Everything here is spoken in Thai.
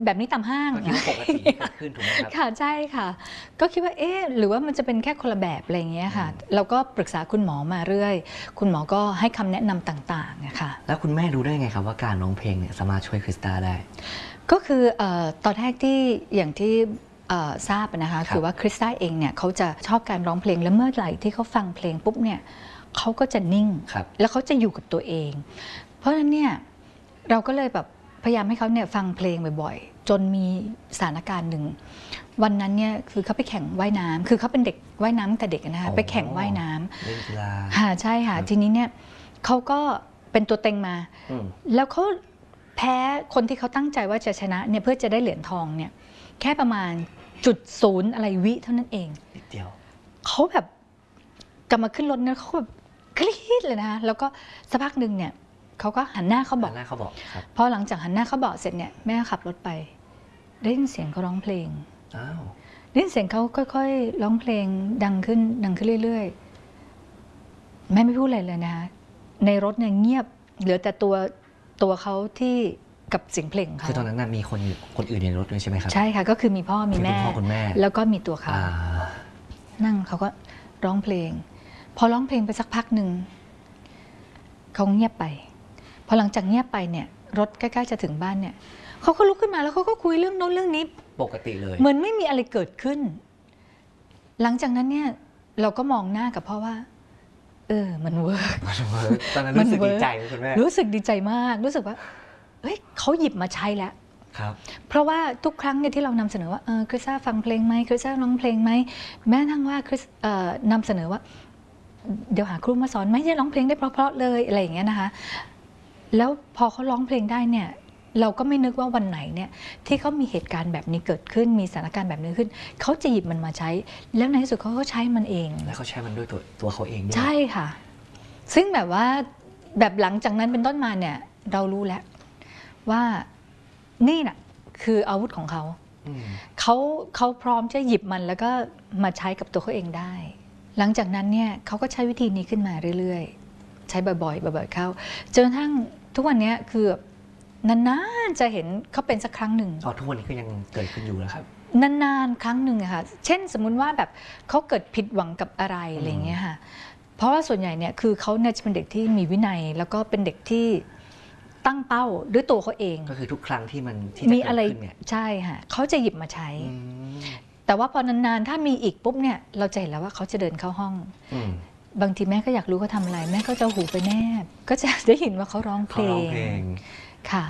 แบบนี้ตามห้างก็คิดว่าปกติที่เกิดขึ้นถูกไหมครับค่ะใช่ค่ะก็คิดว่าหรือว่ามันจะเป็นแค่คนละแบบอะไรอย่างเงี้ยค่ะเราก็ปรึกษาคุณหมอมาเรื่อยคุณหมอก็ให้คำแนะนำต่างๆนะคะแล้วคุณแม่รู้ได้ไงครับว่าการร้องเพลงเนี่ยสามารถช่วยคริสตาได้ก็คือตอนแรกที่อย่างที่ทราบนะคะคือว่าคริสตาเองเนี่ยเขาจะชอบการร้องเพลงและเมื่อไหร่ที่เขาฟังเพลงปุ๊บเนี่ยเขาก็จะนิ่งแล้วเขาจะอยู่กับตัวเองเพราะฉะนั้นเนี่ยเราก็เลยแบบพยายามให้เขาเนี่ยฟังเพลงบ่อยๆจนมีสถานการณ์หนึ่งวันนั้นเนี่ยคือเขาไปแข่งว่ายน้ำคือเขาเป็นเด็กว่ายน้ำแต่เด็กนะคะไปแข่งว่ายน้ำเล่นกีฬาค่ะใช่ค่ะทีนี้เนี่ยเขาก็เป็นตัวเต็งมาแล้วเขาแพ้คนที่เขาตั้งใจว่าจะชนะเนี่ยเพื่อจะได้เหรียญทองเนี่ยแค่ประมาณ0.0อะไรวิเท่านั้นเองนิดเดียวเขาแบบกลับมาขึ้นรถเนี่ยเขาแบบกรี๊ดเลยนะคะแล้วก็สักพักหนึ่งเนี่ยเขาก็หันหน้าเขาบอกครับพอหลังจากหันหน้าเขาบอกเสร็จเนี่ยแม่ขับรถไปได้ยินเสียงเขาร้องเพลงได้ยินเสียงเขาค่อยๆร้องเพลงดังขึ้นเรื่อยๆแม่ไม่พูดอะไรเลยนะคะในรถเนี่ยเงียบเหลือแต่ตัวเขาที่กับเสียงเพลงเขาคือตอนนั้นมีคนอื่นในรถด้วยใช่ไหมครับใช่ค่ะก็คือมีพ่อมีแม่แล้วก็มีตัวเขานั่งเขาก็ร้องเพลงพอร้องเพลงไปสักพักหนึ่งเขาเงียบไปพอหลังจากเงียบไปเนี่ยรถใกล้ๆจะถึงบ้านเนี่ยเขาก็ลุกขึ้นมาแล้วเขาก็คุยเรื่องโน้นเรื่องนี้ปกติเลยเหมือนไม่มีอะไรเกิดขึ้นหลังจากนั้นเนี่ยเราก็มองหน้ากับพ่อว่ามันเวิร์กตอนนั้นรู้สึกดีใจคุณแม่รู้สึกดีใจมากรู้สึกว่าเฮ้ยเขาหยิบมาใช้แล้วเพราะว่าทุกครั้งเนี่ยที่เรานำเสนอว่าคริสซ่าฟังเพลงไหมคริสซ่าร้องเพลงไหมแม้ทั้งว่าคริสนำเสนอว่าเดี๋ยวหาครูมาสอนไหมจะร้องเพลงได้เพราะๆเลยอะไรอย่างเงี้ยนะคะแล้วพอเขาร้องเพลงได้เนี่ยเราก็ไม่นึกว่าวันไหนเนี่ยที่เขามีเหตุการณ์แบบนี้เกิดขึ้นมีสถานการณ์แบบนี้ขึ้นเขาจะหยิบมันมาใช้แล้วในที่สุดเขาก็ใช้มันเองและเขาใช้มันด้วยตัวเขาเองใช่ค่ะซึ่งแบบว่าแบบหลังจากนั้นเป็นต้นมาเนี่ยเรารู้แล้วว่านี่น่ะคืออาวุธของเขาเขาพร้อมจะหยิบมันแล้วก็มาใช้กับตัวเขาเองได้หลังจากนั้นเนี่ยเขาก็ใช้วิธีนี้ขึ้นมาเรื่อยๆใช้บ่อยๆเข้าจนกระทั่งทุกวันนี้คือนานๆจะเห็นเขาเป็นสักครั้งหนึ่งทุกวันนี้ก็ยังเกิดขึ้นอยู่นะครับนานๆครั้งหนึ่งค่ะเช่นสมมุติว่าแบบเขาเกิดผิดหวังกับอะไรอะไรเงี้ยค่ะเพราะว่าส่วนใหญ่เนี่ยคือเขาเนี่ยจะเป็นเด็กที่มีวินัยแล้วก็เป็นเด็กที่ตั้งเป้าด้วยตัวเขาเองก็คือทุกครั้งที่มันมีอะไรใช่ค่ะเขาจะหยิบมาใช้แต่ว่าพอนานๆถ้ามีอีกปุ๊บเนี่ยเราจะเห็นแล้วว่าเขาจะเดินเข้าห้องบางทีแม่ก็อยากรู้เขาทำอะไรแม่ก็จะหูไปแนบก็จะได้ยินว่าเขาร้องเพลงค่ะ